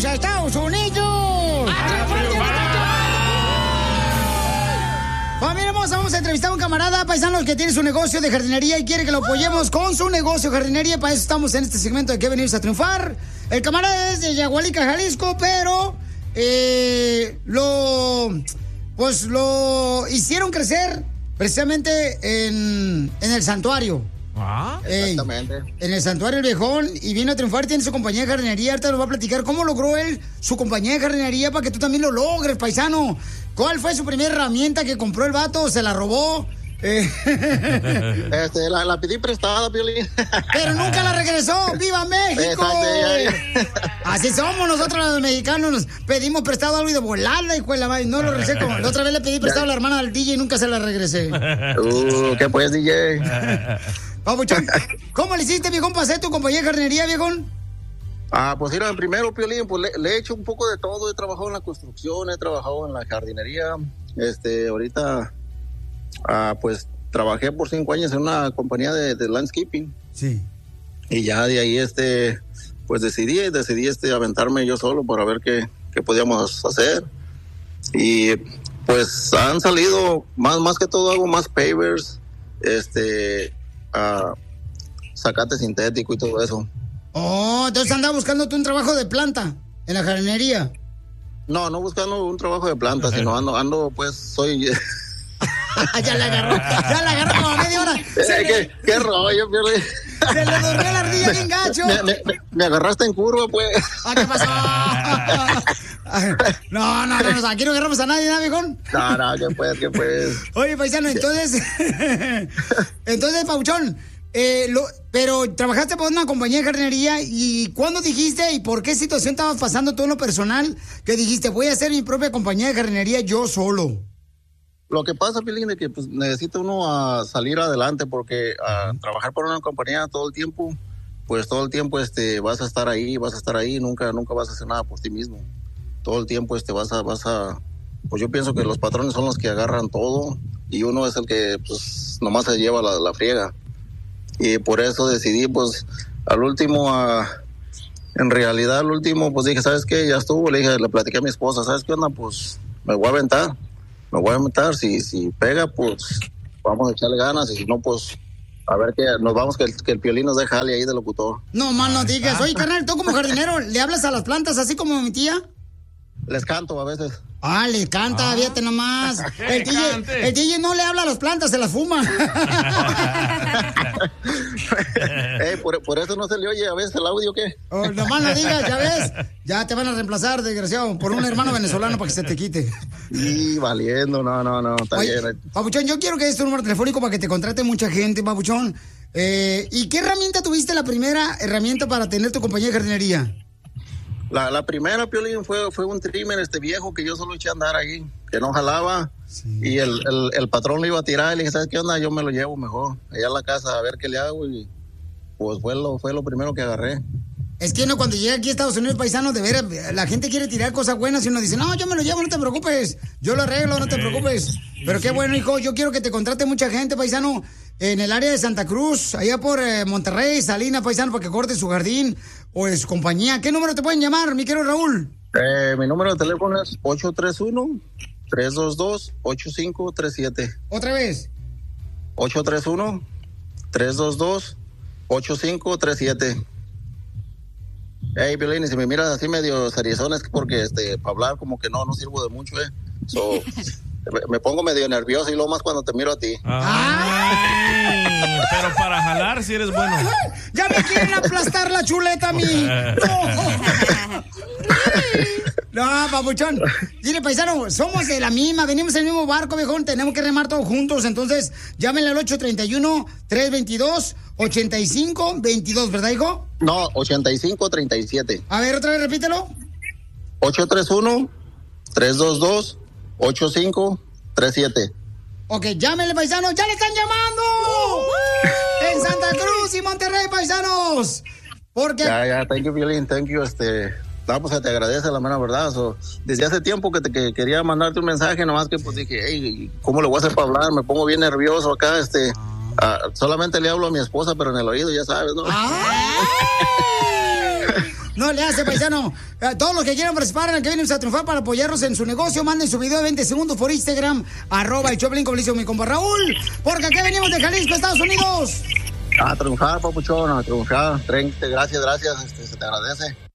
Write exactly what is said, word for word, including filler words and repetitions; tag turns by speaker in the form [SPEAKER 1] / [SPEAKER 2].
[SPEAKER 1] ¡Vamos a Estados Unidos! Familia hermosa, vamos a entrevistar a un camarada paisanos que tiene su negocio de jardinería y quiere que lo apoyemos con su negocio de jardinería. Para eso estamos en este segmento de que venimos a triunfar. El camarada es de Yagualica, Jalisco, pero eh, lo pues lo hicieron crecer precisamente en, en el santuario.
[SPEAKER 2] Ah,
[SPEAKER 1] exactamente. Ey, en el santuario El Viejón, y vino a triunfar, tiene su compañía de jardinería. Ahorita nos va a platicar cómo logró él su compañía de jardinería para que tú también lo logres, paisano. ¿Cuál fue su primera herramienta que compró el vato? ¿Se la robó? Eh.
[SPEAKER 3] Este, la, la pedí prestada, Piolín.
[SPEAKER 1] Pero nunca la regresó. ¡Viva México!
[SPEAKER 3] Exacto,
[SPEAKER 1] así somos nosotros los mexicanos. Nos pedimos prestado algo y de volada, hijo de la madre. No lo regresé. Como la otra vez le pedí prestado a la hermana del D J y nunca se la regresé.
[SPEAKER 3] Uh, ¿qué pues, D J?
[SPEAKER 1] Papuchón, ¿cómo le hiciste, viejón, para hacer tu compañía de jardinería, viejón?
[SPEAKER 3] Ah, pues mira, primero, Piolín, pues le, le he hecho un poco de todo. He trabajado en la construcción, he trabajado en la jardinería. Este, ahorita, ah, pues trabajé por cinco años en una compañía de, de landscaping.
[SPEAKER 1] Sí.
[SPEAKER 3] Y ya de ahí, este, pues decidí, decidí, este, aventarme yo solo para ver qué, qué podíamos hacer. Y pues han salido, más, más que todo hago más pavers, este, ah, zacate sintético y todo eso.
[SPEAKER 1] Oh, entonces andaba buscándote un trabajo de planta en la jardinería.
[SPEAKER 3] No, no buscando un trabajo de planta, sino ando, ando, pues, soy...
[SPEAKER 1] ya la agarró, ya la agarró como a media hora.
[SPEAKER 3] Eh, ¿Qué, qué rollo, Piolín?
[SPEAKER 1] Se le durmió la ardilla bien gacho.
[SPEAKER 3] Me, me, me agarraste en curva, pues.
[SPEAKER 1] ¿Ah, qué pasó? No, no, no, aquí no agarramos a nadie, ¿no, viejón?
[SPEAKER 3] No, no, ¿qué pues, qué pues?
[SPEAKER 1] Oye, paisano, entonces... entonces, Pauchón, eh, lo, pero trabajaste por una compañía de jardinería, ¿y cuándo dijiste y por qué situación estabas pasando tú en lo personal que dijiste, voy a hacer mi propia compañía de jardinería yo solo?
[SPEAKER 3] Lo que pasa, Pilín, es que pues, necesita uno a salir adelante porque a trabajar por una compañía todo el tiempo, pues todo el tiempo este, vas a estar ahí, vas a estar ahí, nunca, nunca vas a hacer nada por ti mismo. Todo el tiempo este, vas a, vas a, pues yo pienso que los patrones son los que agarran todo y uno es el que pues nomás se lleva la, la friega. Y por eso decidí, pues, al último, a, en realidad, al último, pues dije, ¿sabes qué? Ya estuvo, le dije, le platiqué a mi esposa, ¿sabes qué onda? Pues me voy a aventar. Me voy a meter, si, si pega, pues vamos a echarle ganas, y si no, pues a ver que nos vamos, que el, que el Piolín nos deja ahí de locutor.
[SPEAKER 1] No, man, no digas. Oye, carnal, tú como jardinero, ¿le hablas a las plantas así como mi tía?
[SPEAKER 3] Les canto a veces.
[SPEAKER 1] Ah, le canta, ah. Fíjate nomás. El D J, el D J no le habla a las plantas, se las fuma.
[SPEAKER 3] Hey, por, por eso no se le oye a veces el audio, ¿qué?
[SPEAKER 1] Oh, nomás no digas, ya ves. Ya te van a reemplazar, desgraciado, por un hermano venezolano para que se te quite.
[SPEAKER 3] Y valiendo, no, no, no, está
[SPEAKER 1] Oye,
[SPEAKER 3] bien.
[SPEAKER 1] Papuchón, yo quiero que des tu número telefónico para que te contrate mucha gente, Papuchón. Eh, ¿Y qué herramienta tuviste, la primera herramienta para tener tu compañía de jardinería?
[SPEAKER 3] La, la primera, Piolín, fue, fue un trimmer este viejo que yo solo eché a andar ahí, que no jalaba, sí. Y el, el, el patrón lo iba a tirar y le dije, ¿sabes qué onda? Yo me lo llevo mejor, allá a la casa a ver qué le hago, y pues fue lo, fue lo primero que agarré.
[SPEAKER 1] Es que uno cuando llega aquí a Estados Unidos, paisano, de veras, la gente quiere tirar cosas buenas y uno dice, no, yo me lo llevo, no te preocupes, yo lo arreglo, no te preocupes. Pero qué bueno, hijo, yo quiero que te contrate mucha gente, paisano, en el área de Santa Cruz, allá por eh, Monterrey, Salinas, paisano, para que corte su jardín o de su compañía. ¿Qué número te pueden llamar, mi querido Raúl?
[SPEAKER 3] Eh, mi número de teléfono es ocho tres uno, tres dos dos, ocho cinco tres siete.
[SPEAKER 1] ¿Otra vez?
[SPEAKER 3] ocho tres uno, tres dos dos, ocho cinco tres siete. Hey, Piolín, si me miras así medio seriezón es porque este, para hablar como que no, no sirvo de mucho, eh. So, me pongo medio nervioso y lo más cuando te miro a ti.
[SPEAKER 2] Ay, pero para jalar si eres bueno.
[SPEAKER 1] Ya me quieren aplastar la chuleta a mí. No. No, papuchón. Dile, paisano, somos de la misma, venimos en el mismo barco, viejón, tenemos que remar todos juntos, entonces llámenle al ocho tres uno, tres dos dos, ocho cinco dos dos, ¿verdad, hijo?
[SPEAKER 3] No, ochenta y cinco treinta y siete.
[SPEAKER 1] A ver, otra vez, repítelo.
[SPEAKER 3] ocho tres uno, tres dos dos, ocho cinco tres siete.
[SPEAKER 1] Ok, llámenle, paisanos, ¡ya le están llamando! Uh-huh. En Santa Cruz y Monterrey, paisanos. Porque...
[SPEAKER 3] Ya, ya, thank you, Violín, thank you, este... No, pues te agradece la mera verdad. So, desde hace tiempo que te que quería mandarte un mensaje, nomás que pues dije, hey, ¿cómo le voy a hacer para hablar? Me pongo bien nervioso acá, este... Uh, solamente le hablo a mi esposa, pero en el oído, ya sabes, ¿no?
[SPEAKER 1] ¡Ay! No le hace, paisano. A todos los que quieran participar en el que venimos a triunfar para apoyarnos en su negocio, manden su video de veinte segundos por Instagram, arroba el Choplin, como le hizo mi compa Raúl. Porque aquí venimos de Jalisco, Estados Unidos.
[SPEAKER 3] A triunfar, papuchón, a triunfar. treinta, gracias, gracias, este, se te agradece.